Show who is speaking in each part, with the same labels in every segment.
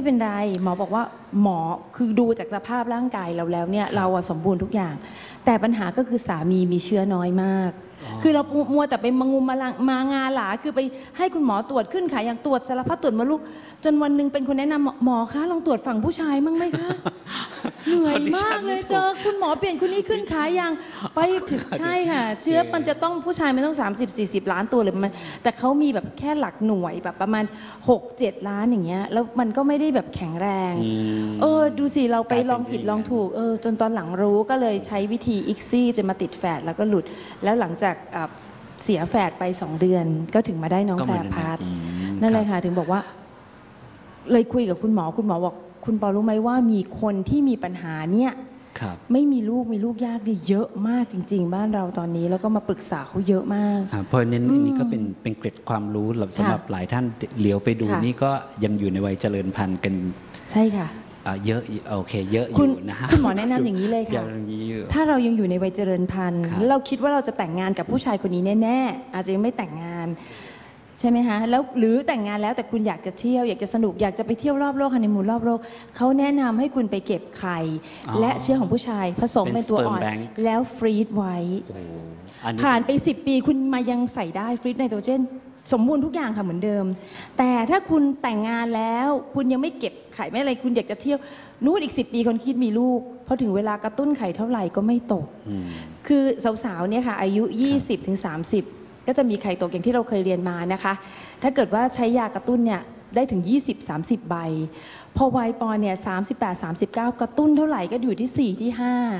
Speaker 1: เป็นไรหมอบอกว่าหมอคือดูจากสภาพร่างกายเราแล้วเนี่ยเราสมบูรณ์ทุกอย่างแต่ปัญหาก็คือสามีมีเชื้อน้อยมากคือเรามัวแต่ไปมางาหลาคือไปให้คุณหมอตรวจขึ้นขาอย่างตรวจสารพัดตรวจมดลูกจนวันหนึ่งเป็นคนแนะนำหมอคะลองตรวจฝั่งผู้ชายมั้งไหมคะเหนื่อยมากเลยเจอคุณหมอเปลี่ยนคนนี้ขึ้นขาอย่างไปถึงใช่ค่ะเชื้อมันจะต้องผู้ชายมันต้อง30-40 ล้านตัวเลยมันแต่เขามีแบบแค่หลักหน่วยแบบประมาณ6-7 ล้านอย่างเงี้ยแล้วมันก็ไม่ได้แบบแข็งแรงดูสิเราไปลองผิดลองถูกจนตอนหลังรู้ก็เลยใช้วิธีอิกซี่จนมาติดแฝดแล้วก็หลุดแล้วหลังจากเสียแฝดไป2 เดือนก็ถึงมาได้น้องแพรพัฒน์นั่นเลยค่ะถึงบอกว่าเลยคุยกับคุณหมอบอกคุณปอรู้ไหมว่ามีคนที่มีปัญหาเนี่ยไม่มีลูกยากเนี่ยเยอะมากจริงๆบ้านเราตอนนี้แล้วก็มาปรึกษาเขาเยอะมาก
Speaker 2: เพราะนั้นนี่ก็เป็นเกร็ดความรู้สำหรับหลายท่านเหลียวไปดูนี่ก็ยังอยู่ในวัยเจริญพันธุ์กัน
Speaker 1: ใช่ค่ะ
Speaker 2: เยอะโอเคเยอะอยู่นะ
Speaker 1: คุณหมอแนะนำอย่างนี้เลยค่ะถ้าเรายังอยู่ในวัยเจริญพันธุ์แล้วเราคิดว่าเราจะแต่งงานกับผู้ชายคนนี้แน่ๆอาจจะยังไม่แต่งงานใช่ไหมคะแล้วหรือแต่งงานแล้วแต่คุณอยากจะเที่ยวอยากจะสนุกอยากจะไปเที่ยวรอบโลกฮันนีมูนรอบโลกเขาแนะนำให้คุณไปเก็บไข่และเชื้อของผู้ชายผสมเป็นตัวอ่อนแล้วฟรีซไว้ผ่านไป10 ปีคุณมายังใส่ได้ฟรีซไนโตรเจนสมบูรณ์ทุกอย่างค่ะเหมือนเดิมแต่ถ้าคุณแต่งงานแล้วคุณยังไม่เก็บไข่ไม่อะไรคุณอยากจะเที่ยวนู่นอีก10 ปีคนคิดมีลูกพอถึงเวลากระตุ้นไข่เท่าไหร่ก็ไม่ตกคือสาวๆเนี่ยค่ะอายุ 20-30 ก็จะมีไข่ตกอย่างที่เราเคยเรียนมานะคะถ้าเกิดว่าใช้ยากระตุ้นเนี่ยได้ถึง 20-30 ใบพอวัยปอนเนี่ย38-39 กระตุ้นเท่าไหร่ก็อยู่ที่4 ที่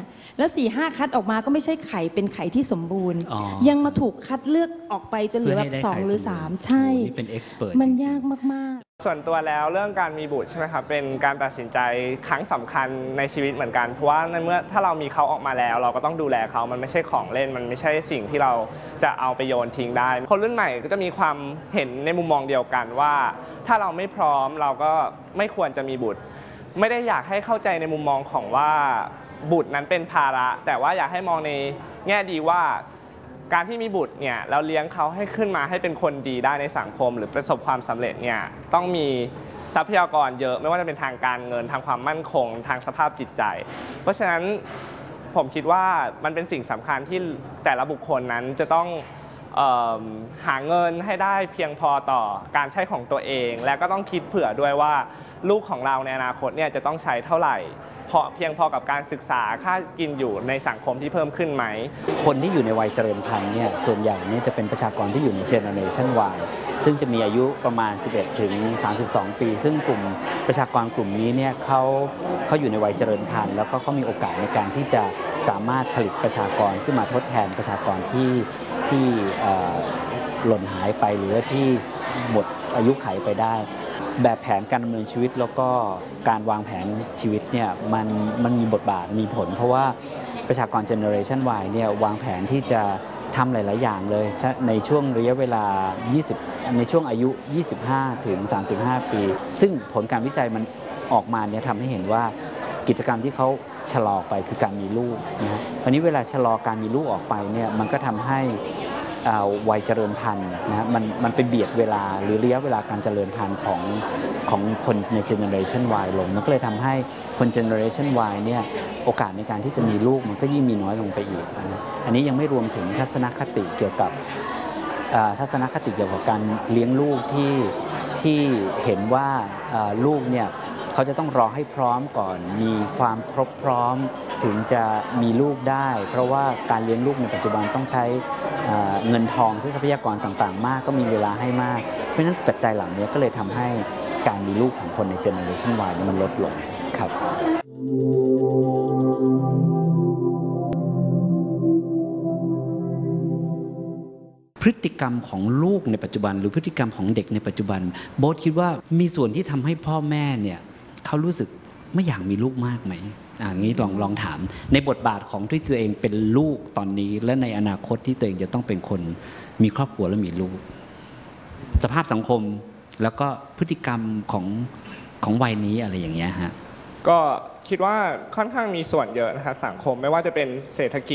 Speaker 1: 5แล้ว4-5คัดออกมาก็ไม่ใช่ไข่เป็นไข่ที่สมบูรณ์ยังมาถูกคัดเลือกออกไปจนเหลือแบบ2 หรือ 3ใช่มันยากมากๆ
Speaker 3: ส่วนตัวแล้วเรื่องการมีบุตรใช่ไหมครับเป็นการตัดสินใจครั้งสำคัญในชีวิตเหมือนกันเพราะว่าในเมื่อถ้าเรามีเขาออกมาแล้วเราก็ต้องดูแลเขามันไม่ใช่ของเล่นมันไม่ใช่สิ่งที่เราจะเอาไปโยนทิ้งได้คนรุ่นใหม่ก็จะมีความเห็นในมุมมองเดียวกันว่าถ้าเราไม่พร้อมเราก็ไม่ควรจะมีบุตรไม่ได้อยากให้เข้าใจในมุมมองของว่าบุตรนั้นเป็นภาระแต่ว่าอยากให้มองในแง่ดีว่าการที่มีบุตรเนี่ยเราเลี้ยงเขาให้ขึ้นมาให้เป็นคนดีได้ในสังคมหรือประสบความสำเร็จเนี่ยต้องมีทรัพยากรเยอะไม่ว่าจะเป็นทางการเงินทางความมั่นคงทางสภาพจิตใจเพราะฉะนั้นผมคิดว่ามันเป็นสิ่งสำคัญที่แต่ละบุคคลนั้นจะต้องหาเงินให้ได้เพียงพอต่อการใช้ของตัวเองและก็ต้องคิดเผื่อด้วยว่าลูกของเราในอนาคตเนี่ยจะต้องใช้เท่าไหร่เพียงพอกับการศึกษาค่ากินอยู่ในสังคมที่เพิ่มขึ้นไหม
Speaker 2: คนที่อยู่ในวัยเจริญพันธุ์เนี่ยส่วนใหญ่เนี่ยจะเป็นประชากรที่อยู่ในเจเนอเรชัน Y ซึ่งจะมีอายุประมาณ 11-32 ปี ซึ่งกลุ่มประชากรกลุ่มนี้เนี่ยเขาอยู่ในวัยเจริญพันธุ์แล้วก็เขามีโอกาสในการที่จะสามารถผลิตประชากรขึ้นมาทดแทนประชากรที่หล่นหายไปหรือที่หมดอายุไขไปได้แบบแผนการดำเนินชีวิตแล้วก็การวางแผนชีวิตเนี่ยมันมีบทบาทมีผลเพราะว่าประชากรเจเนอเรชัน Y เนี่ยวางแผนที่จะทำหลายๆอย่างเลยในช่วงระยะเวลาในช่วงอายุ 25-35 ปีซึ่งผลการวิจัยมันออกมาเนี่ยทำให้เห็นว่ากิจกรรมที่เขาชะลอไปคือการมีลูกนะฮะวันนี้เวลาชะลอการมีลูกออกไปเนี่ยมันก็ทำให้วัยเจริญพันธุ์นะมันไปเบียดเวลาหรือระยะเวลาการเจริญพันธุ์ของคนในเจเนอเรชัน Y ลงมันก็เลยทำให้คนเจเนอเรชัน Y เนี่ยโอกาสในการที่จะมีลูกมันก็ยิ่งมีน้อยลงไปอีกนะอันนี้ยังไม่รวมถึงทัศนคติเกี่ยวกับการเลี้ยงลูกที่เห็นว่าลูกเนี่ยเขาจะต้องรอให้พร้อมก่อนมีความครบพร้อมถึงจะมีลูกได้เพราะว่าการเลี้ยงลูกในปัจจุบันต้องใช้เงินทองใช้ทรัพยากรต่างๆมากก็มีเวลาให้มากเพราะฉะนั้นปัจจัยเหล่านี้ก็เลยทำให้การมีลูกของคนในเจเนอเรชัน Y มันลดลงครับพฤติกรรมของลูกในปัจจุบันหรือพฤติกรรมของเด็กในปัจจุบันโบ๊ทคิดว่ามีส่วนที่ทำให้พ่อแม่เนี่ยเขารู้สึกไม่อยากมีลูกมากไหมอย่างนี้ลองถามในบทบาทของที่ตัวเองเป็นลูกตอนนี้และในอนาคตที่ตัวเองจะต้องเป็นคนมีครอบครัวและมีลูกสภาพสังคมแล้วก็พฤติกรรมของวัยนี้อะไรอย่างเงี้ยฮะ
Speaker 3: ก็คิดว่าค่อนข้างมีส่วนเยอะนะครับสังคมไม่ว่าจะเป็นเศรษฐกิจ